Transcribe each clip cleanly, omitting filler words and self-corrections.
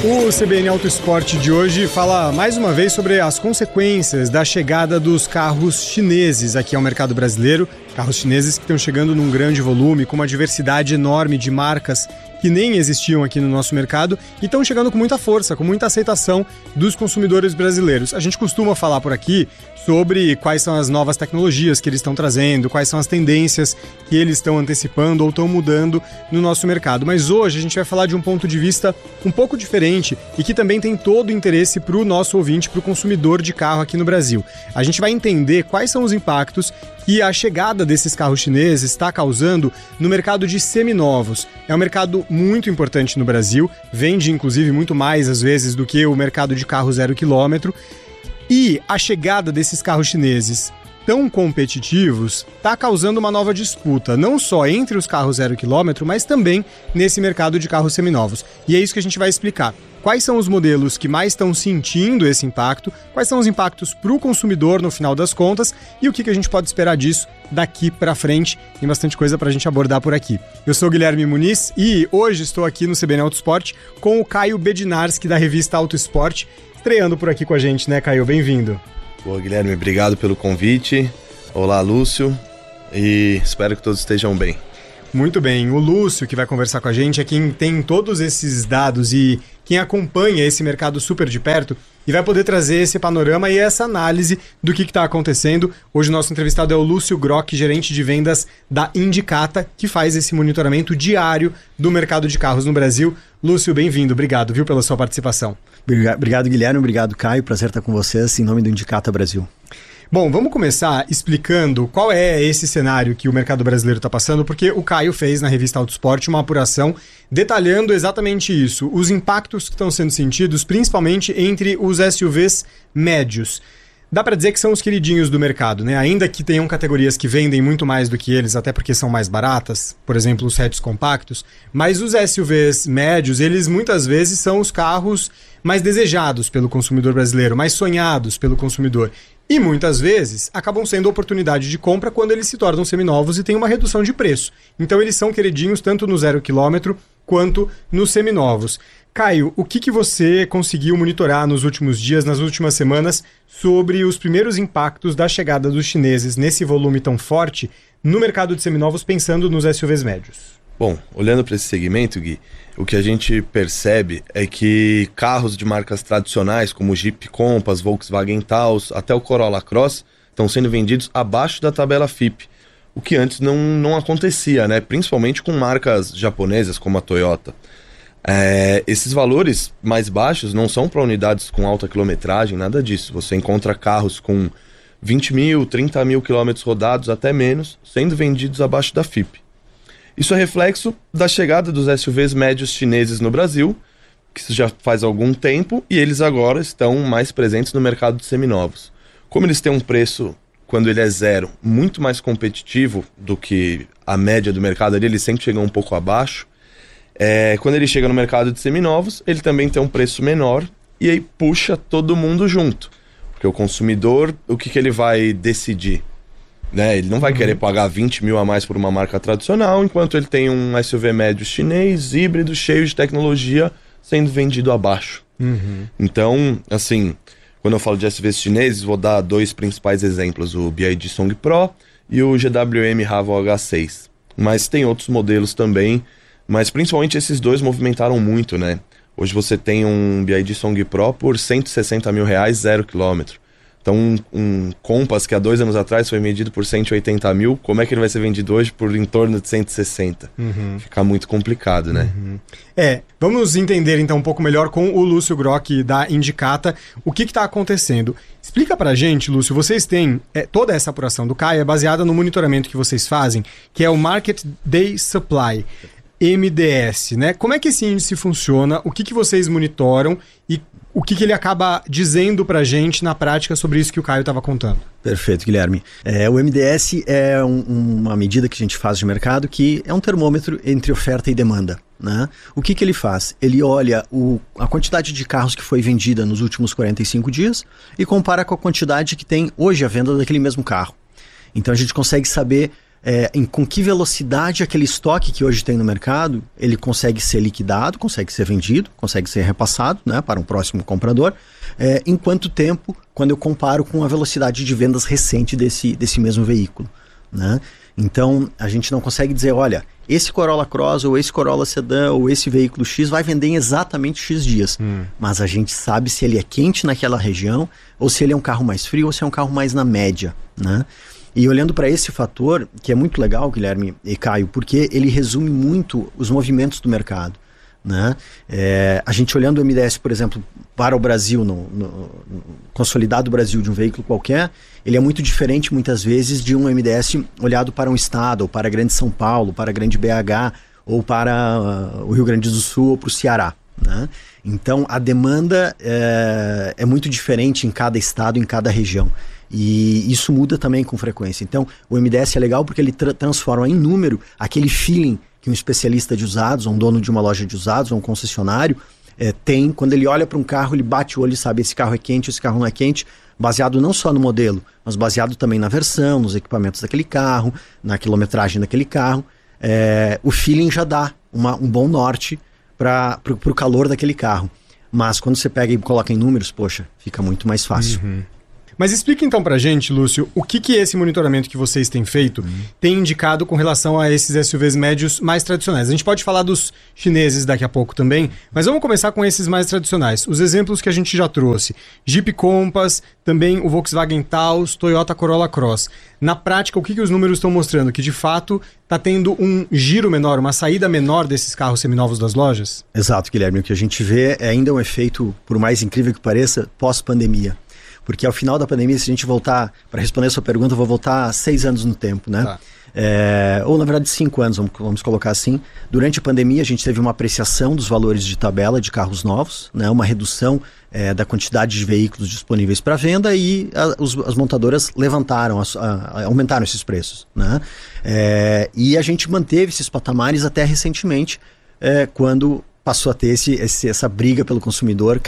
O CBN Auto Esporte de hoje fala mais uma vez sobre as consequências da chegada dos carros chineses aqui ao mercado brasileiro. Carros chineses que estão chegando num grande volume, com uma diversidade enorme de marcas que nem existiam aqui no nosso mercado e estão chegando com muita força, com muita aceitação dos consumidores brasileiros. A gente costuma falar por aqui sobre quais são as novas tecnologias que eles estão trazendo, quais são as tendências que eles estão antecipando ou estão mudando no nosso mercado. Mas hoje a gente vai falar de um ponto de vista um pouco diferente e que também tem todo o interesse para o nosso ouvinte, para o consumidor de carro aqui no Brasil. A gente vai entender quais são os impactos que a chegada desses carros chineses está causando no mercado de seminovos. É um mercado muito importante no Brasil, vende inclusive muito mais às vezes do que o mercado de carro 0 km. E a chegada desses carros chineses tão competitivos está causando uma nova disputa, não só entre os carros 0 km, mas também nesse mercado de carros seminovos. E é isso que a gente vai explicar. Quais são os modelos que mais estão sentindo esse impacto, quais são os impactos para o consumidor no final das contas e o que a gente pode esperar disso daqui para frente. Tem bastante coisa para a gente abordar por aqui. Eu sou o Guilherme Muniz e hoje estou aqui no CBN Auto Esporte com o Caio Bednarski da revista Auto Esporte, estreando por aqui com a gente, né, Caio? Bem-vindo. Boa, Guilherme, obrigado pelo convite. Olá, Lúcio, e espero que todos estejam bem. Muito bem, o Lúcio, que vai conversar com a gente, é quem tem todos esses dados e quem acompanha esse mercado super de perto e vai poder trazer esse panorama e essa análise do que está acontecendo. Hoje o nosso entrevistado é o Lúcio Grock, gerente de vendas da Indicata, que faz esse monitoramento diário do mercado de carros no Brasil. Lúcio, bem-vindo, obrigado, viu, pela sua participação. Obrigado, Guilherme, obrigado, Caio, prazer estar com vocês em nome do Indicata Brasil. Bom, vamos começar explicando qual é esse cenário que o mercado brasileiro está passando, porque o Caio fez na revista Auto Esporte uma apuração detalhando exatamente isso, os impactos que estão sendo sentidos, principalmente entre os SUVs médios. Dá para dizer que são os queridinhos do mercado, né? Ainda que tenham categorias que vendem muito mais do que eles, até porque são mais baratas, por exemplo, os hatches compactos, mas os SUVs médios, eles muitas vezes são os carros mais desejados pelo consumidor brasileiro, mais sonhados pelo consumidor. E muitas vezes acabam sendo oportunidade de compra quando eles se tornam seminovos e tem uma redução de preço. Então eles são queridinhos tanto no 0 km quanto nos seminovos. Caio, o que você conseguiu monitorar nos últimos dias, nas últimas semanas, sobre os primeiros impactos da chegada dos chineses nesse volume tão forte no mercado de seminovos, pensando nos SUVs médios? Bom, olhando para esse segmento, Gui, o que a gente percebe é que carros de marcas tradicionais, como o Jeep Compass, Volkswagen Taos, até o Corolla Cross, estão sendo vendidos abaixo da tabela FIPE, o que antes não acontecia, né? Principalmente com marcas japonesas como a Toyota. Esses valores mais baixos não são para unidades com alta quilometragem, nada disso. Você encontra carros com 20 mil, 30 mil quilômetros rodados, até menos, sendo vendidos abaixo da FIPE. Isso é reflexo da chegada dos SUVs médios chineses no Brasil, que isso já faz algum tempo, e eles agora estão mais presentes no mercado de seminovos. Como eles têm um preço, quando ele é zero, muito mais competitivo do que a média do mercado ali, eles sempre chegam um pouco abaixo. Quando ele chega no mercado de seminovos, ele também tem um preço menor e aí puxa todo mundo junto. Porque o consumidor, o que ele vai decidir? Né? Ele não vai querer pagar 20 mil a mais por uma marca tradicional, enquanto ele tem um SUV médio chinês, híbrido, cheio de tecnologia, sendo vendido abaixo. Então, assim, quando eu falo de SUVs chineses, vou dar dois principais exemplos, o BYD Song Pro e o GWM Raval H6. Mas tem outros modelos também, mas principalmente esses dois movimentaram muito, né? Hoje você tem um BYD Song Pro por R$160 mil, 0 km. Então um Compass que há 2 anos atrás foi vendido por 180 mil, como é que ele vai ser vendido hoje por em torno de 160? Fica muito complicado, né? Vamos entender então um pouco melhor com o Lúcio Grock da Indicata o que está acontecendo. Explica pra gente, Lúcio, vocês têm toda essa apuração do Caio é baseada no monitoramento que vocês fazem, que é o Market Day Supply, MDS, né? Como é que esse índice funciona? O que vocês monitoram e o que ele acaba dizendo pra gente na prática sobre isso que o Caio estava contando? Perfeito, Guilherme. O MDS é uma medida que a gente faz de mercado que é um termômetro entre oferta e demanda, né? O que ele faz? Ele olha a quantidade de carros que foi vendida nos últimos 45 dias e compara com a quantidade que tem hoje à venda daquele mesmo carro. Então a gente consegue saber com que velocidade aquele estoque que hoje tem no mercado, ele consegue ser liquidado, consegue ser vendido, consegue ser repassado, né, para um próximo comprador, em quanto tempo, quando eu comparo com a velocidade de vendas recente desse mesmo veículo, né? Então, a gente não consegue dizer, olha, esse Corolla Cross ou esse Corolla Sedan ou esse veículo X vai vender em exatamente X dias. Mas a gente sabe se ele é quente naquela região ou se ele é um carro mais frio ou se é um carro mais na média, né? E olhando para esse fator, que é muito legal, Guilherme e Caio, porque ele resume muito os movimentos do mercado, né? A gente olhando o MDS, por exemplo, para o Brasil, no consolidado Brasil de um veículo qualquer, ele é muito diferente muitas vezes de um MDS olhado para um estado, ou para a Grande São Paulo, para a Grande BH, ou para o Rio Grande do Sul, ou para o Ceará, né? Então a demanda é muito diferente em cada estado, em cada região. E isso muda também com frequência. Então o MDS é legal porque ele transforma em número aquele feeling que um especialista de usados, um dono de uma loja de usados, ou um concessionário tem, quando ele olha para um carro, ele bate o olho e sabe esse carro é quente, esse carro não é quente, baseado não só no modelo, mas baseado também na versão, nos equipamentos daquele carro, na quilometragem daquele carro. O feeling já dá um bom norte para o calor daquele carro. Mas quando você pega e coloca em números, poxa, fica muito mais fácil. Mas explica então pra gente, Lúcio, o que esse monitoramento que vocês têm feito tem indicado com relação a esses SUVs médios mais tradicionais. A gente pode falar dos chineses daqui a pouco também, mas vamos começar com esses mais tradicionais. Os exemplos que a gente já trouxe. Jeep Compass, também o Volkswagen Taos, Toyota Corolla Cross. Na prática, o que os números estão mostrando? Que de fato está tendo um giro menor, uma saída menor desses carros seminovos das lojas? Exato, Guilherme. O que a gente vê é ainda um efeito, por mais incrível que pareça, pós-pandemia. Porque ao final da pandemia, se a gente voltar, para responder a sua pergunta, eu vou voltar 6 anos no tempo, né? Tá. Ou na verdade 5 anos, vamos colocar assim. Durante a pandemia a gente teve uma apreciação dos valores de tabela de carros novos, né? Uma redução da quantidade de veículos disponíveis para venda e as montadoras aumentaram esses preços, né? E a gente manteve esses patamares até recentemente, quando passou a ter essa briga pelo consumidor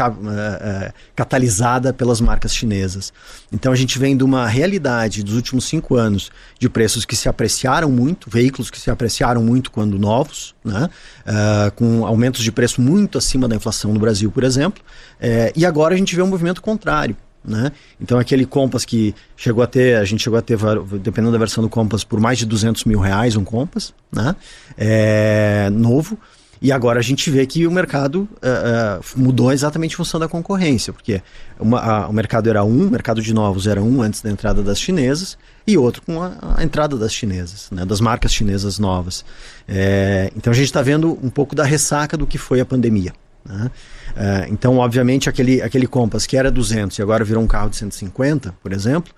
catalisada pelas marcas chinesas. Então a gente vem de uma realidade dos últimos 5 anos de preços que se apreciaram muito, veículos que se apreciaram muito quando novos, né? Com aumentos de preço muito acima da inflação no Brasil, por exemplo, e agora a gente vê um movimento contrário, né? Então aquele Compass que a gente chegou a ter, dependendo da versão do Compass, por mais de R$200 mil um Compass, né? Novo. E agora a gente vê que o mercado mudou exatamente em função da concorrência, porque o mercado era o mercado de novos era antes da entrada das chinesas, e outro com a entrada das chinesas, né, das marcas chinesas novas. Então a gente está vendo um pouco da ressaca do que foi a pandemia, né? Então, obviamente, aquele Compass que era 200 e agora virou um carro de 150, por exemplo,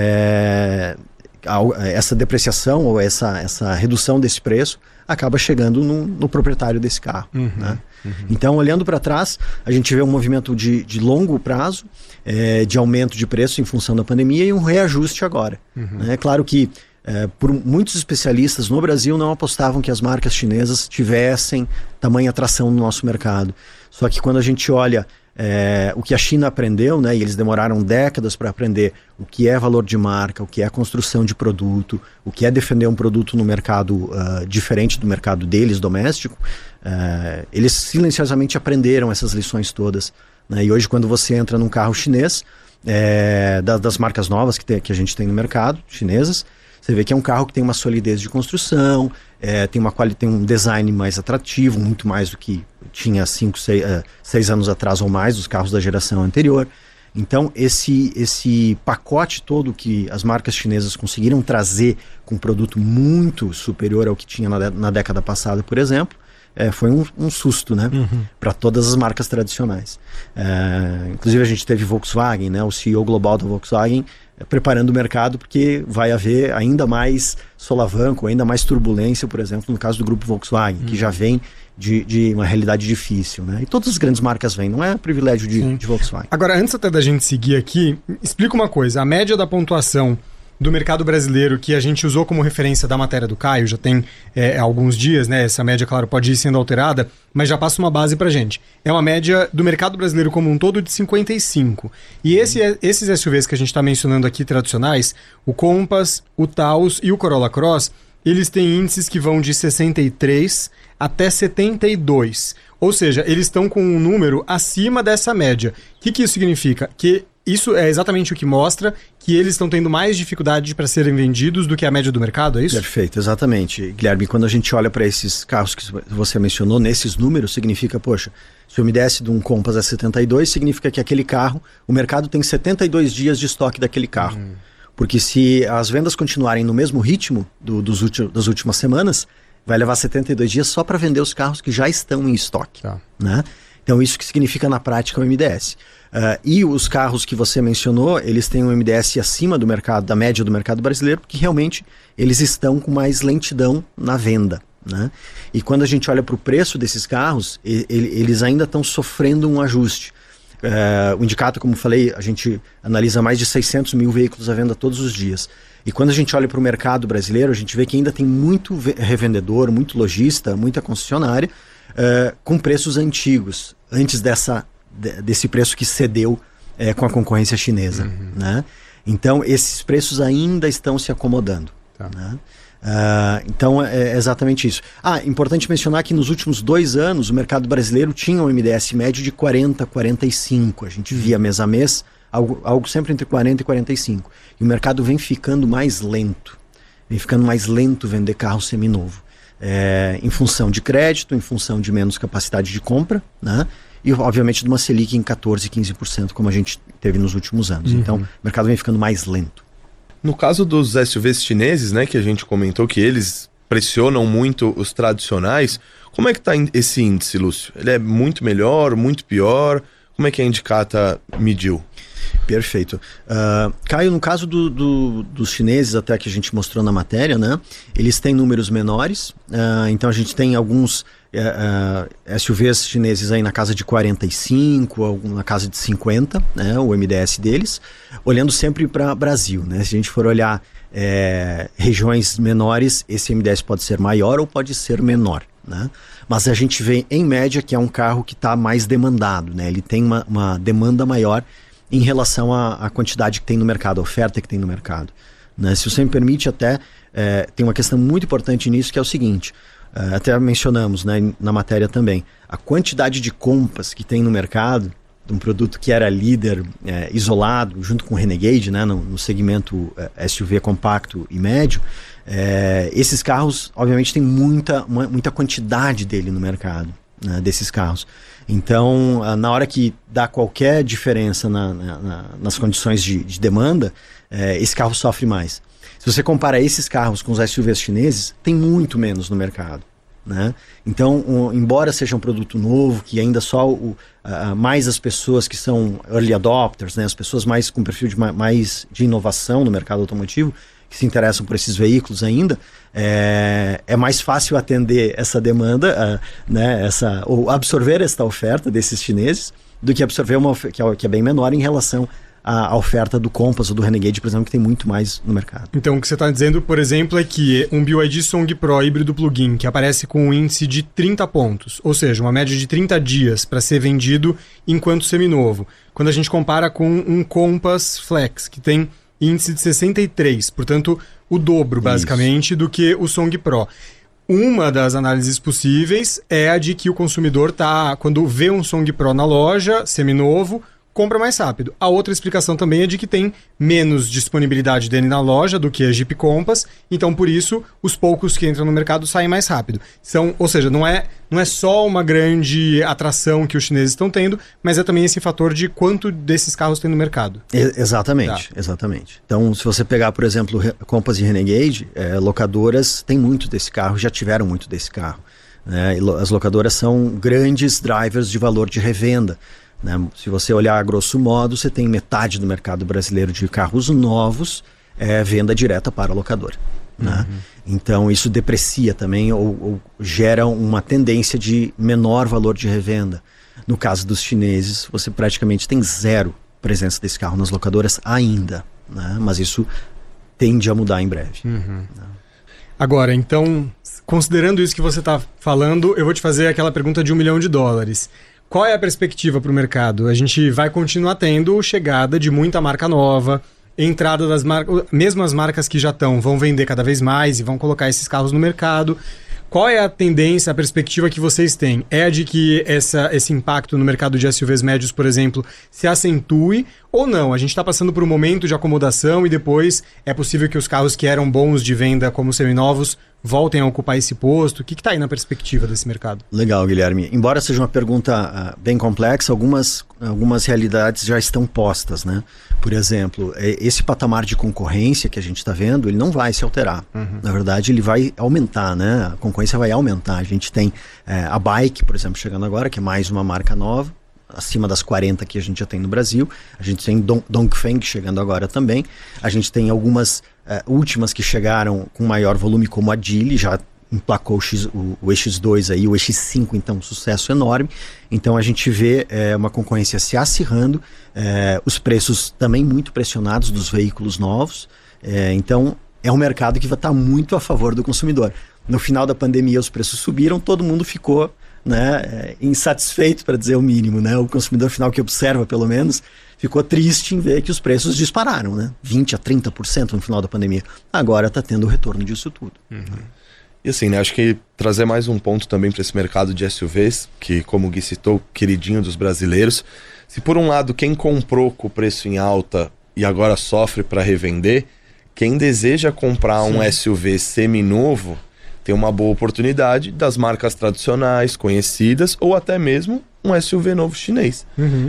essa depreciação ou essa redução desse preço acaba chegando no proprietário desse carro, né? Então, olhando para trás, a gente vê um movimento de longo prazo, de aumento de preço em função da pandemia e um reajuste agora. É claro que por muitos especialistas no Brasil não apostavam que as marcas chinesas tivessem tamanha atração no nosso mercado. Só que quando a gente olha o que a China aprendeu, né, e eles demoraram décadas para aprender o que é valor de marca, o que é construção de produto, o que é defender um produto no mercado diferente do mercado deles, doméstico, eles silenciosamente aprenderam essas lições todas, né? E hoje quando você entra num carro chinês, das marcas novas que a gente tem no mercado, chinesas, você vê que é um carro que tem uma solidez de construção, tem um design mais atrativo, muito mais do que tinha 6 anos atrás ou mais, dos carros da geração anterior. Então, esse pacote todo que as marcas chinesas conseguiram trazer com um produto muito superior ao que tinha na década passada, por exemplo, foi um susto, né? Para todas as marcas tradicionais. Inclusive a gente teve Volkswagen, né? O CEO global da Volkswagen preparando o mercado porque vai haver ainda mais solavanco, ainda mais turbulência, por exemplo, no caso do grupo Volkswagen, que já vem de uma realidade difícil, né? E todas as grandes marcas vêm, não é privilégio de Volkswagen. Agora, antes até da gente seguir aqui, explica uma coisa, a média da pontuação do mercado brasileiro que a gente usou como referência da matéria do Caio, já tem alguns dias, né? Essa média, claro, pode ir sendo alterada, mas já passa uma base pra gente. É uma média do mercado brasileiro como um todo de 55. E esses SUVs que a gente está mencionando aqui, tradicionais, o Compass, o Taos e o Corolla Cross, eles têm índices que vão de 63 até 72. Ou seja, eles estão com um número acima dessa média. O que isso significa? Que isso é exatamente o que mostra que eles estão tendo mais dificuldade para serem vendidos do que a média do mercado, é isso? Perfeito, exatamente. Guilherme, quando a gente olha para esses carros que você mencionou, nesses números, significa, poxa, se o MDS de um Compass é 72, significa que aquele carro, o mercado tem 72 dias de estoque daquele carro. Porque se as vendas continuarem no mesmo ritmo das últimas semanas, vai levar 72 dias só para vender os carros que já estão em estoque. Tá. Né? Então isso que significa na prática o MDS. E os carros que você mencionou, eles têm um MDS acima do mercado, da média do mercado brasileiro, porque realmente eles estão com mais lentidão na venda. Né? E quando a gente olha para o preço desses carros, eles ainda estão sofrendo um ajuste. O Indicato, como falei, a gente analisa mais de 600 mil veículos à venda todos os dias. E quando a gente olha para o mercado brasileiro, a gente vê que ainda tem muito revendedor, muito lojista, muita concessionária, com preços antigos, antes desse preço que cedeu com a concorrência chinesa. Né? Então, esses preços ainda estão se acomodando. Tá. Né? Então é exatamente isso. Importante mencionar que nos últimos 2 anos o mercado brasileiro tinha um MDS médio de 40, 45. A gente via mês a mês algo sempre entre 40 e 45. E o mercado vem ficando mais lento. Vem ficando mais lento vender carro seminovo. Em função de crédito, em função de menos capacidade de compra, né? E obviamente de uma Selic em 14, 15%, como a gente teve nos últimos anos. Então o mercado vem ficando mais lento. No caso dos SUVs chineses, né, que a gente comentou que eles pressionam muito os tradicionais, como é que está esse índice, Lúcio? Ele é muito melhor, muito pior? Como é que a Indicata mediu? Perfeito. Caio, no caso dos chineses, até que a gente mostrou na matéria, né, eles têm números menores, então a gente tem alguns SUVs chineses aí na casa de 45, na casa de 50, né, o MDS deles, olhando sempre para o Brasil. Né, se a gente for olhar regiões menores, esse MDS pode ser maior ou pode ser menor. Né? Mas a gente vê, em média, que é um carro que está mais demandado. Né? Ele tem uma demanda maior em relação à quantidade que tem no mercado, a oferta que tem no mercado. Né? Se você me permite, até tem uma questão muito importante nisso, que é o seguinte, até mencionamos, né, na matéria também, a quantidade de Compass que tem no mercado, de um produto que era líder isolado, junto com o Renegade, né, no segmento SUV compacto e médio, esses carros, obviamente, tem muita quantidade dele no mercado, né, desses carros. Então, na hora que dá qualquer diferença nas condições de demanda, esse carro sofre mais. Se você compara esses carros com os SUVs chineses, tem muito menos no mercado. Né? Então, embora seja um produto novo, que ainda só mais as pessoas que são early adopters, né, as pessoas mais com perfil mais de inovação no mercado automotivo, que se interessam por esses veículos ainda, é mais fácil atender essa demanda, né, ou absorver esta oferta desses chineses, do que absorver uma que é bem menor em relação à oferta do Compass ou do Renegade, por exemplo, que tem muito mais no mercado. Então, o que você está dizendo, por exemplo, é que um BYD Song Pro híbrido plug-in, que aparece com um índice de 30 pontos, ou seja, uma média de 30 dias para ser vendido enquanto seminovo, quando a gente compara com um Compass Flex, que tem índice de 63, portanto, o dobro, basicamente, do que o Song Pro. Uma das análises possíveis é a de que o consumidor quando vê um Song Pro na loja, seminovo, compra mais rápido. A outra explicação também é de que tem menos disponibilidade dele na loja do que a Jeep Compass, então por isso os poucos que entram no mercado saem mais rápido. Ou seja, não é só uma grande atração que os chineses estão tendo, mas é também esse fator de quanto desses carros tem no mercado. Exatamente. Então, se você pegar, por exemplo, Compass e Renegade, locadoras têm muito desse carro, já tiveram muito desse carro. Né? As locadoras são grandes drivers de valor de revenda. Né? Se você olhar a grosso modo, você tem metade do mercado brasileiro de carros novos venda direta para a locadora. Né? Então isso deprecia também ou gera uma tendência de menor valor de revenda. No caso dos chineses, você praticamente tem zero presença desse carro nas locadoras ainda. Né? Mas isso tende a mudar em breve. Agora, então, considerando isso que você está falando, eu vou te fazer aquela pergunta de $1 milhão. Qual é a perspectiva para o mercado? A gente vai continuar tendo chegada de muita marca nova, entrada das marcas, mesmo as marcas que já estão, vão vender cada vez mais e vão colocar esses carros no mercado. Qual é a tendência, a perspectiva que vocês têm? É a de que esse impacto no mercado de SUVs médios, por exemplo, se acentue ou não? A gente está passando por um momento de acomodação e depois é possível que os carros que eram bons de venda como seminovos voltem a ocupar esse posto? O que está aí na perspectiva desse mercado? Legal, Guilherme. Embora seja uma pergunta bem complexa, algumas realidades já estão postas, né? Por exemplo, esse patamar de concorrência que a gente está vendo, ele não vai se alterar. Na verdade, ele vai aumentar, né? A concorrência vai aumentar. A gente tem a Bike, por exemplo, chegando agora, que é mais uma marca nova, acima das 40 que a gente já tem no Brasil. A gente tem Dongfeng chegando agora também. A gente tem algumas últimas que chegaram com maior volume, como a Geely, já emplacou o EX2 aí, o EX5, então um sucesso enorme. Então a gente vê uma concorrência se acirrando, os preços também muito pressionados dos veículos novos. Então é um mercado que vai estar muito a favor do consumidor. No final da pandemia os preços subiram, todo mundo ficou, né, insatisfeito, para dizer o mínimo, né? O consumidor final que observa, pelo menos, ficou triste em ver que os preços dispararam, né? 20% a 30% no final da pandemia. Agora está tendo o retorno disso tudo. E assim, né, acho que trazer mais um ponto também para esse mercado de SUVs, que, como o Gui citou, queridinho dos brasileiros. Se por um lado quem comprou com o preço em alta e agora sofre para revender, quem deseja comprar um SUV seminovo tem uma boa oportunidade das marcas tradicionais, conhecidas, ou até mesmo um SUV novo chinês.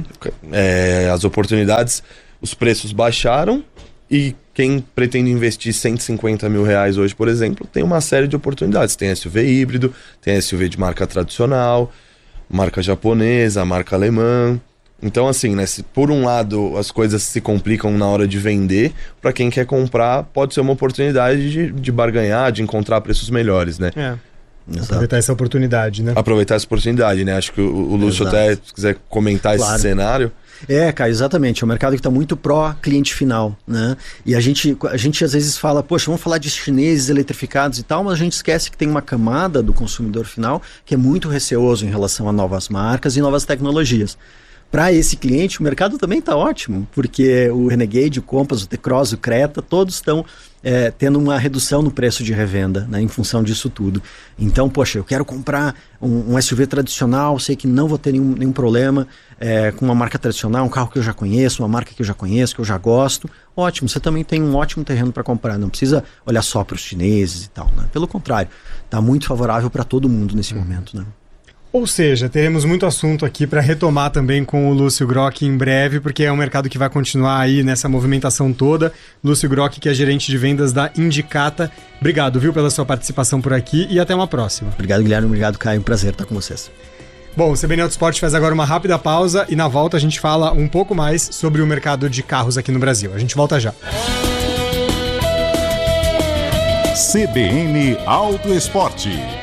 As oportunidades, os preços baixaram e quem pretende investir R$150 mil hoje, por exemplo, tem uma série de oportunidades. Tem SUV híbrido, tem SUV de marca tradicional, marca japonesa, marca alemã. Então, assim, né, se por um lado as coisas se complicam na hora de vender, para quem quer comprar pode ser uma oportunidade de barganhar, de encontrar preços melhores, né? Aproveitar essa oportunidade, né? Aproveitar essa oportunidade, né? Acho que o Lúcio até, se quiser comentar esse cenário. Caio, exatamente. É um mercado que está muito pró-cliente final, né? E a gente às vezes fala, poxa, vamos falar de chineses eletrificados e tal, mas a gente esquece que tem uma camada do consumidor final que é muito receoso em relação a novas marcas e novas tecnologias. Para esse cliente, o mercado também está ótimo, porque o Renegade, o Compass, o T-Cross, o Creta, todos estão tendo uma redução no preço de revenda, né, em função disso tudo. Então, poxa, eu quero comprar um SUV tradicional, sei que não vou ter nenhum problema com uma marca tradicional, um carro que eu já conheço, uma marca que eu já conheço, que eu já gosto. Ótimo, você também tem um ótimo terreno para comprar, não precisa olhar só para os chineses e tal, né? Pelo contrário, está muito favorável para todo mundo nesse momento, né? Ou seja, teremos muito assunto aqui para retomar também com o Lúcio Grock em breve, porque é um mercado que vai continuar aí nessa movimentação toda. Lúcio Grock, que é gerente de vendas da Indicata. Obrigado, viu, pela sua participação por aqui e até uma próxima. Obrigado, Guilherme. Obrigado, Caio. Um prazer estar com vocês. Bom, o CBN Autosport faz agora uma rápida pausa e na volta a gente fala um pouco mais sobre o mercado de carros aqui no Brasil. A gente volta já. CBN Autoesporte.